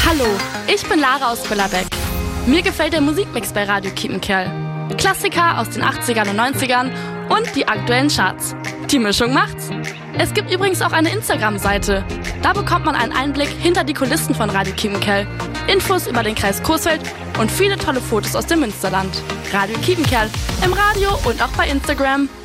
Hallo, ich bin Lara aus Billerbeck. Mir gefällt der Musikmix bei Radio Kiepenkerl. Klassiker aus den 80ern und 90ern und die aktuellen Charts. Die Mischung macht's. Es gibt übrigens auch eine Instagram-Seite. Da bekommt man einen Einblick hinter die Kulissen von Radio Kiepenkerl, Infos über den Kreis Coesfeld und viele tolle Fotos aus dem Münsterland. Radio Kiepenkerl, im Radio und auch bei Instagram.